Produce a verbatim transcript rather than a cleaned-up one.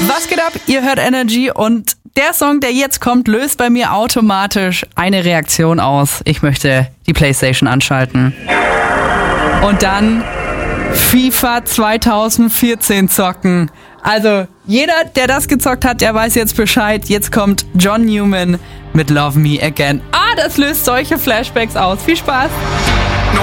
Was geht ab? Ihr hört Energy und der Song, der jetzt kommt, löst bei mir automatisch eine Reaktion aus. Ich möchte die PlayStation anschalten. Und dann FIFA zwanzig vierzehn zocken. Also jeder, der das gezockt hat, der weiß jetzt Bescheid. Jetzt kommt John Newman mit Love Me Again. Ah, das löst solche Flashbacks aus. Viel Spaß!